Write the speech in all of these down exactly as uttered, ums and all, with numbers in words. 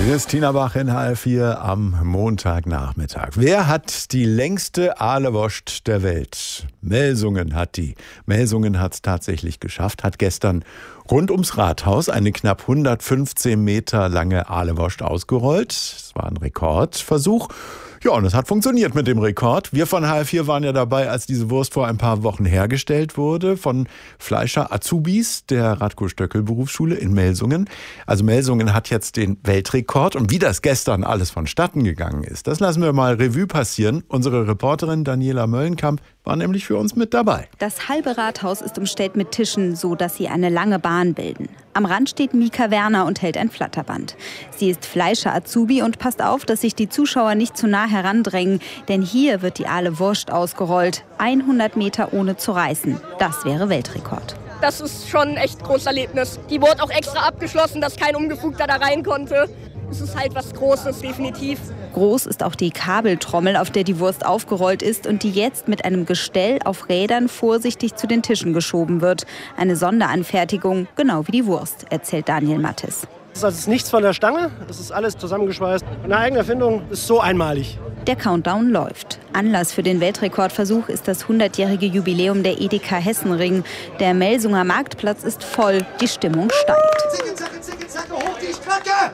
Hier ist Tina Bach in H L vier am Montagnachmittag. Wer hat die längste Ahlewurst der Welt? Melsungen hat die. Melsungen hat es tatsächlich geschafft, hat gestern rund ums Rathaus eine knapp hundertfünfzehn Meter lange Ahlewurst ausgerollt. Es war ein Rekordversuch. Ja, und es hat funktioniert mit dem Rekord. Wir von H L vier waren ja dabei, als diese Wurst vor ein paar Wochen hergestellt wurde von Fleischer Azubis der Radko-Stöckel-Berufsschule in Melsungen. Also Melsungen hat jetzt den Weltrekord. Und wie das gestern alles vonstatten gegangen ist, das lassen wir mal Revue passieren. Unsere Reporterin Daniela Möllenkamp war nämlich für uns mit dabei. Das halbe Rathaus ist umstellt mit Tischen, so dass sie eine lange Bahn bilden. Am Rand steht Mika Werner und hält ein Flatterband. Sie ist Fleischer Azubi und passt auf, dass sich die Zuschauer nicht zu nah herandrängen. Denn hier wird die Ahlewurst ausgerollt. hundert Meter ohne zu reißen. Das wäre Weltrekord. Das ist schon ein echt großes Erlebnis. Die wurde auch extra abgeschlossen, dass kein Unbefugter da rein konnte. Es ist halt was Großes, definitiv. Groß ist auch die Kabeltrommel, auf der die Wurst aufgerollt ist und die jetzt mit einem Gestell auf Rädern vorsichtig zu den Tischen geschoben wird. Eine Sonderanfertigung, genau wie die Wurst, erzählt Daniel Mattes. Das ist also nichts von der Stange, das ist alles zusammengeschweißt. Eine eigene Erfindung, ist so einmalig. Der Countdown läuft. Anlass für den Weltrekordversuch ist das hundertjährige Jubiläum der Edeka Hessenring. Der Melsunger Marktplatz ist voll, die Stimmung steigt. Zicke, zacke, zicke, zacke, hoch die Stracke!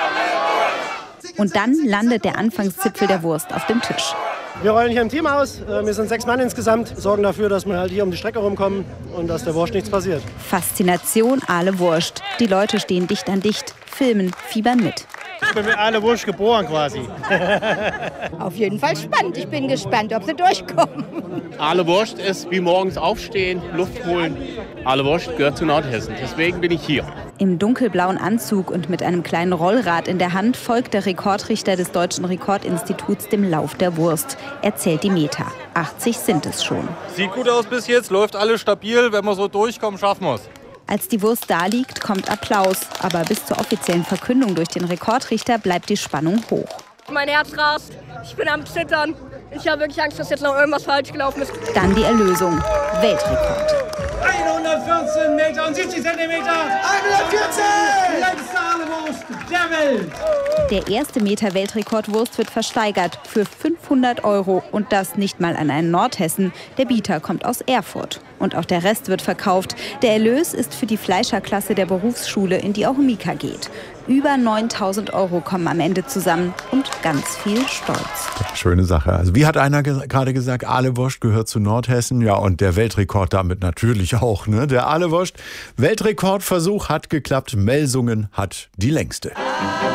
Und dann landet der Anfangszipfel der Wurst auf dem Tisch. Wir rollen hier im Team aus, wir sind sechs Mann insgesamt, sorgen dafür, dass wir halt hier um die Strecke rumkommen und dass der Wurst nichts passiert. Faszination Ahlewurst. Die Leute stehen dicht an dicht, filmen, fiebern mit. Ich bin mit Ahlewurst geboren quasi. Auf jeden Fall spannend. Ich bin gespannt, ob sie durchkommen. Ahlewurst ist wie morgens aufstehen, Luft holen. Ahlewurst gehört zu Nordhessen, deswegen bin ich hier. Im dunkelblauen Anzug und mit einem kleinen Rollrad in der Hand folgt der Rekordrichter des Deutschen Rekordinstituts dem Lauf der Wurst. Er zählt die Meter. achtzig sind es schon. Sieht gut aus bis jetzt, läuft alles stabil. Wenn wir so durchkommen, schaffen wir es. Als die Wurst da liegt, kommt Applaus. Aber bis zur offiziellen Verkündung durch den Rekordrichter bleibt die Spannung hoch. Mein Herz rast, ich bin am Zittern. Ich habe wirklich Angst, dass jetzt noch irgendwas falsch gelaufen ist. Dann die Erlösung. Weltrekord. hundertvierzehn Meter und siebzig Zentimeter. hundertvierzehn! Längste Ahlewurst der Welt. Der erste Meter Weltrekordwurst wird versteigert für fünfhundert Euro. Und das nicht mal an einen Nordhessen. Der Bieter kommt aus Erfurt. Und auch der Rest wird verkauft. Der Erlös ist für die Fleischerklasse der Berufsschule, in die auch Mika geht. Über neuntausend Euro kommen am Ende zusammen und ganz viel Stolz. Schöne Sache. Also wie hat einer ge- gerade gesagt, Ahlewurst gehört zu Nordhessen. Ja, und der Weltrekord damit natürlich auch. Ne? Der Ahlewurst Weltrekordversuch hat geklappt. Melsungen hat die längste.